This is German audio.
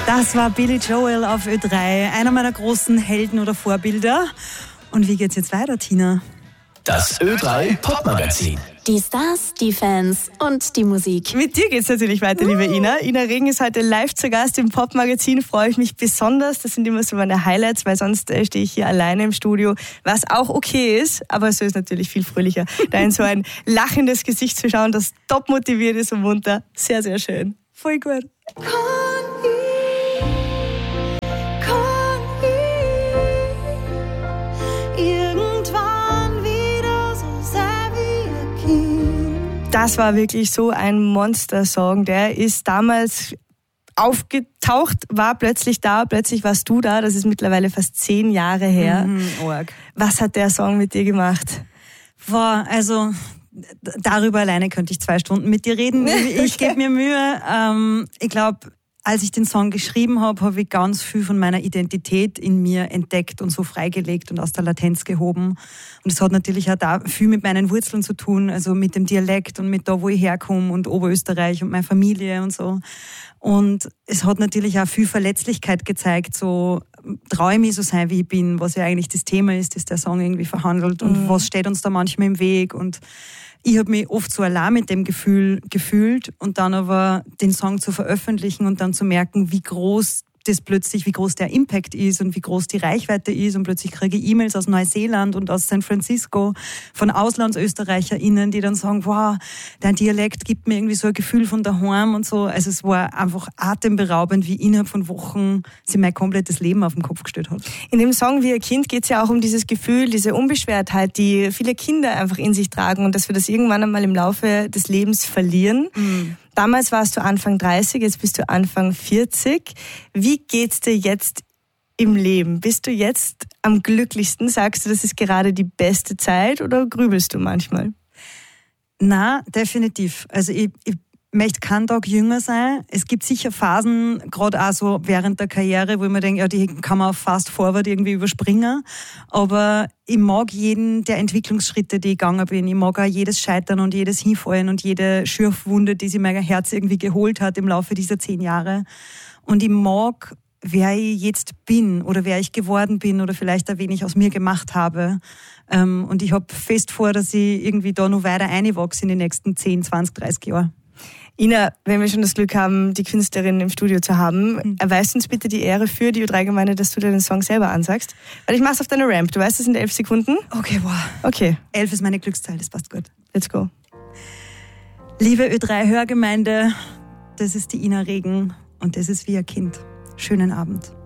Das war Billy Joel auf Ö3, einer meiner großen Helden oder Vorbilder. Und wie geht's jetzt weiter, Tina? Das Ö3 Popmagazin. Die Stars, die Fans und die Musik. Mit dir geht's natürlich weiter, liebe Ina. Ina Regen ist heute live zu Gast im Popmagazin. Freue ich mich besonders. Das sind immer so meine Highlights, weil sonst stehe ich hier alleine im Studio, was auch okay ist. Aber so ist natürlich viel fröhlicher, da in so ein lachendes Gesicht zu schauen, das top motiviert ist und munter. Sehr, sehr schön. Voll gut. Das war wirklich so ein Monster-Song. Der ist damals aufgetaucht, war plötzlich da, plötzlich warst du da. Das ist mittlerweile fast 10 Jahre her. Was hat der Song mit dir gemacht? Boah, also darüber alleine könnte ich 2 Stunden mit dir reden. Ich gebe mir Mühe. Ich glaube, als ich den Song geschrieben habe, habe ich ganz viel von meiner Identität in mir entdeckt und so freigelegt und aus der Latenz gehoben. Und es hat natürlich auch da viel mit meinen Wurzeln zu tun, also mit dem Dialekt und mit da, wo ich herkomme und Oberösterreich und meine Familie und so. Und es hat natürlich auch viel Verletzlichkeit gezeigt, so traue ich mich so sein, wie ich bin, was ja eigentlich das Thema ist, das der Song irgendwie verhandelt und was steht uns da manchmal im Weg. Und ich habe mich oft so allein mit dem Gefühl gefühlt und dann aber den Song zu veröffentlichen und dann zu merken, wie groß der Impact ist und wie groß die Reichweite ist und plötzlich kriege ich E-Mails aus Neuseeland und aus San Francisco von AuslandsösterreicherInnen, die dann sagen, wow, dein Dialekt gibt mir irgendwie so ein Gefühl von daheim und so. Also es war einfach atemberaubend, wie innerhalb von Wochen sie mein komplettes Leben auf den Kopf gestellt hat. In dem Song Wie ein Kind geht es ja auch um dieses Gefühl, diese Unbeschwertheit, die viele Kinder einfach in sich tragen und dass wir das irgendwann einmal im Laufe des Lebens verlieren. Damals warst du Anfang 30, jetzt bist du Anfang 40. Wie geht's dir jetzt im Leben? Bist du jetzt am glücklichsten? Sagst du, das ist gerade die beste Zeit oder grübelst du manchmal? Na, definitiv. Also ich möchte keinen Tag jünger sein. Es gibt sicher Phasen, gerade auch so während der Karriere, wo ich mir denke, ja, die kann man auf Fast Forward irgendwie überspringen. Aber ich mag jeden der Entwicklungsschritte, die ich gegangen bin. Ich mag auch jedes Scheitern und jedes Hinfallen und jede Schürfwunde, die sich mein Herz irgendwie geholt hat im Laufe dieser 10 Jahre. Und ich mag, wer ich jetzt bin oder wer ich geworden bin oder vielleicht auch wen ich aus mir gemacht habe. Und ich habe fest vor, dass ich irgendwie da noch weiter reinwachse in den nächsten 10, 20, 30 Jahren. Ina, wenn wir schon das Glück haben, die Künstlerin im Studio zu haben, erweist uns bitte die Ehre für die Ö3-Gemeinde, dass du dir den Song selber ansagst. Weil ich mach's auf deine Ramp. Du weißt, das sind 11 Sekunden. Okay, wow. Okay. 11 ist meine Glückszahl, das passt gut. Let's go. Liebe Ö3-Hörgemeinde, das ist die Ina Regen und das ist Wie ein Kind. Schönen Abend.